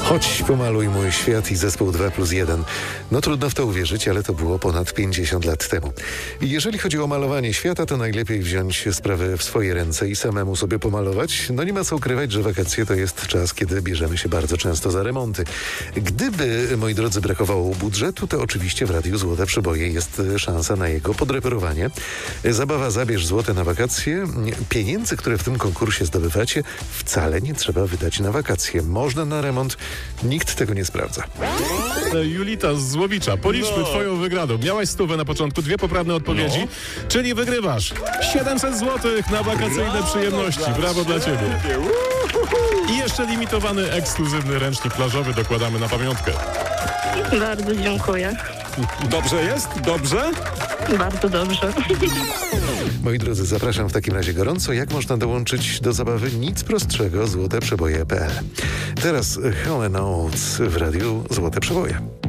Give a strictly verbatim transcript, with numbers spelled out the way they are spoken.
Chodź, pomaluj mój świat i zespół dwa plus jeden. No trudno w to uwierzyć, ale to było ponad pięćdziesiąt lat temu. I jeżeli chodzi o malowanie świata, to najlepiej wziąć sprawę w swoje ręce i samemu sobie pomalować. No nie ma co ukrywać, że wakacje to jest czas, kiedy bierzemy się bardzo często za remonty. Gdyby, moi drodzy, brakowało budżetu, to oczywiście w Radiu Złote Przeboje jest szansa na jego podreperowanie. Zabawa Zabierz Złote na wakacje. Pieniędzy, które w tym konkursie zdobywacie, wcale nie trzeba wydać na wakacje. Można na remont. Nikt tego nie sprawdza. Julita z Złowicza, policzmy No. twoją wygraną. Miałaś stówę na początku, dwie poprawne odpowiedzi, No. czyli wygrywasz siedemset złotych na wakacyjne przyjemności. Brawo dla ciebie. I jeszcze limitowany, ekskluzywny ręcznik plażowy dokładamy na pamiątkę. Bardzo dziękuję. Dobrze jest? Dobrze? Bardzo dobrze. Moi drodzy, zapraszam w takim razie gorąco. Jak można dołączyć do zabawy? Nic prostszego. złote przeboje kropka p l. Teraz Hall and Oates w Radiu Złote Przeboje.